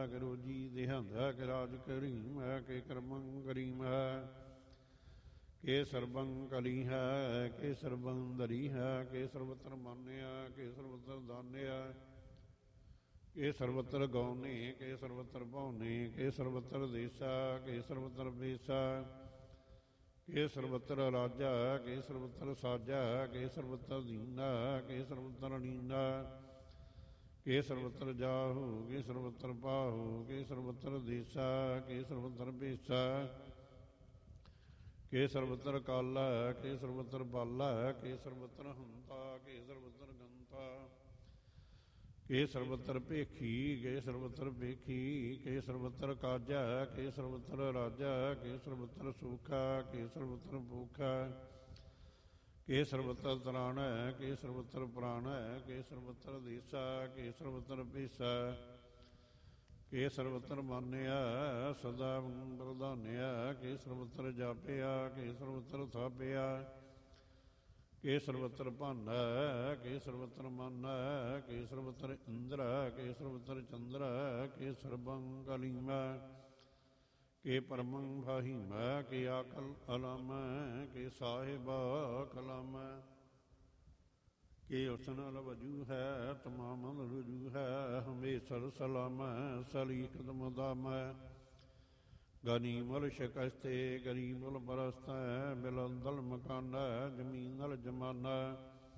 ਕਿ ਰੋਜੀ ਦੇਹਾਂਦਾ ਕਿ ਰਾਜ ਕਰੀਮ ਹੈ ਕਿ ਕਰਮੰ ਕਰੀਮ ਹੈ ਕਿ ਸਰਬੰ ਕਲੀ ਹੈ ਕਿ ਸਰਬੰ ਦਰੀ ਹੈ ਕਿ ਸਰਬਤਰ ਮਾਨਿਆ ਕਿ ਸਰਬਤਰ ਦਾਨਿਆ ਕਿ ਸਰਬਤਰ ਗੌਨੇ ਕਿ ਸਰਬਤਰ ਭਾਉਨੇ ਕਿ ਸਰਬਤਰ ਦੇਸਾ ਕਿ ਸਰਬਤਰ ਬੇਸਾ ਕਿ ਸਰਬਤਰ ਰਾਜਾ ਕਿ ਸਰਬਤਰ ਸਾਜਾ ਕਿ ਸਰਬਤਰ ਦੀਨਾ ਕਿ ਸਰਬਤਰ ਨੀਨਾ ਕਿ ਸਰਬਤਰ ਜਾਹੂ ਕਿ ਸਰਬਤਰ ਪਾਹੂ ਕਿ ਸਰਬਤਰ ਦੇਸਾ ਕਿ ਸਰਬਤਰ ਬੇਸਾ ਕਿ ਸਰਬਤਰ ਕਾਲਾ ਕਿ ਸਰਬਤਰ ਬਾਲਾ ਕਿ ਸਰਬਤਰ ਹੰਤਾ ਕਿ ਸਰਬਤਰ ਗੰਤਾ ਕਿ ਸਰਬਤਰ ਭੇਖੀ ਕਿ ਸਰਬਤਰ ਭੇਖੀ ਕਿ ਸਰਬਤਰ ਕਾਜਾ ਕਿ ਸਰਬਤਰ ਰਾਜਾ ਕਿ ਸਰਬਤਰ ਸੂਖਾ ਕਿ ਸਰਬਤਰ ਭੂਖਾ ਕਿ ਸਰਬਤਰ ਤਰਾਣ ਕਿ ਸਰਬਤਰ ਪ੍ਰਾਣ ਕਿ ਸਰਬਤਰ ਦੇਸਾ ਕਿ ਸਰਬਤਰ ਭੇਸਾ ਕਿ ਸਰਬਤਰ ਮਾਨਿਆ ਸਦਾ ਪ੍ਰਧਾਨਿਆ ਕਿ ਸਰਬਤਰ ਜਾਪਿਆ ਕਿ ਸਰਬਤਰ ਥਾਪਿਆ ਕਿ ਸਰਬਤਰ ਭਾਨਾ ਕਿ ਸਰਬਤਰ ਮਾਨਾ ਕਿ ਸਰਬਤਰ ਇੰਦਰ ਕਿ ਸਰਬਤਰ ਚੰਦਰ ਕਿ ਸਰਬੰ ਕਲੀਮ ਕਿ ਪਰਮੰ ਫਾਹੀਮ ਕਿ ਆਕਲ ਅਲਮ ਕਿ ਸਾਹਿਬ ਕਲਮ ਕਿ ਉਸਨ ਵਜੂ ਹੈ ਤਮਾਮ ਰਜੂ ਹੈ ਹਮੇਸ਼ਰ ਸਲਾਮ ਸਲੀਕਤ ਦਾਮ ਗਨੀਮਲ ਸ਼ਿਕਸਤੇ ਗਰੀਬਲ ਬਰਸਤ ਮਿਲੰਦਲ ਮਕਾਨਾ ਜ਼ਮੀਨਲ ਜਮਾਨਾ